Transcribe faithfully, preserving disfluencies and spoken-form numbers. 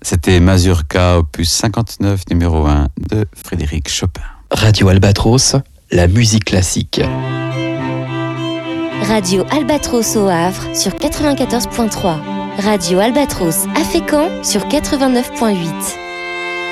C'était Mazurka, opus cinquante-neuf, numéro un de Frédéric Chopin. Radio Albatros, la musique classique. Radio Albatros au Havre sur quatre-vingt-quatorze point trois. Radio Albatros à Fécamp sur quatre-vingt-neuf point huit.